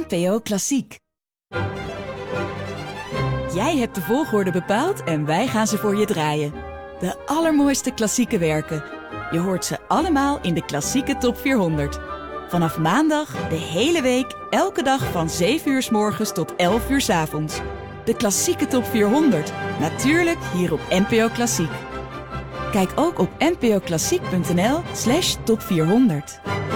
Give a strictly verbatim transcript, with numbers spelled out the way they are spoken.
N P O Klassiek. Jij hebt de volgorde bepaald en wij gaan ze voor je draaien. De allermooiste klassieke werken. Je hoort ze allemaal in de Klassieke Top vierhonderd. Vanaf maandag de hele week, elke dag van zeven uur 's morgens tot elf uur 's avonds. De Klassieke Top vierhonderd. Natuurlijk hier op N P O Klassiek. Kijk ook op npoklassiek punt n l slash top vierhonderd.